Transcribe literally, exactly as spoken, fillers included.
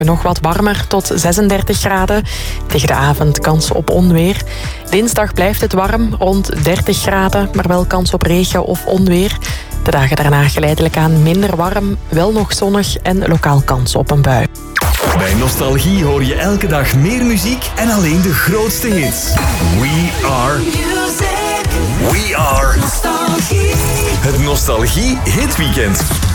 Nog wat warmer tot zesendertig graden. Tegen de avond kans op onweer. Dinsdag blijft het warm, rond dertig graden, maar wel kans op regen of onweer. De dagen daarna geleidelijk aan minder warm, wel nog zonnig en lokaal kans op een bui. Bij Nostalgie hoor je elke dag meer muziek en alleen de grootste hits. We are... We are... Nostalgie. Het Nostalgie Hitweekend.